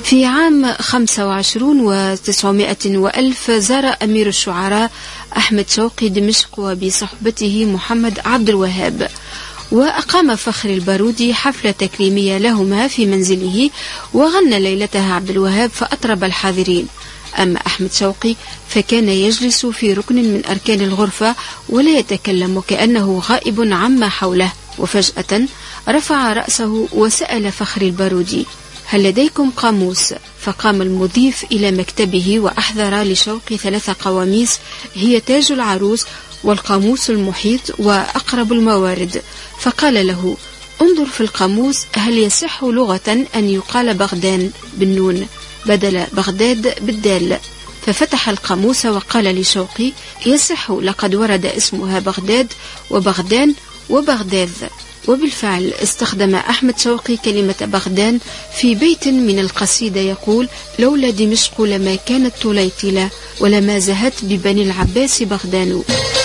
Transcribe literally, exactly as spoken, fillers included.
في عام خمسة وعشرين وتسعمائة وألف زار أمير الشعراء أحمد شوقي دمشق وبصحبته محمد عبد الوهاب، وأقام فخر البارودي حفلة تكريمية لهما في منزله، وغنى ليلتها عبد الوهاب فأطرب الحاضرين. أما أحمد شوقي فكان يجلس في ركن من أركان الغرفة ولا يتكلم كأنه غائب عما حوله، وفجأة رفع رأسه وسأل فخر البارودي: هل لديكم قاموس؟ فقام المضيف إلى مكتبه وأحضر لشوقي ثلاث قواميس هي تاج العروس والقاموس المحيط وأقرب الموارد، فقال له: انظر في القاموس هل يصح لغة أن يقال بغدان بالنون بدل بغداد بالدال؟ ففتح القاموس وقال لشوقي: يصح، لقد ورد اسمها بغداد وبغدان وبغداد. وبالفعل استخدم أحمد شوقي كلمة بغدان في بيت من القصيدة يقول: لولا دمشق لما كانت طليطلة ولما زهت ببني العباس بغدان.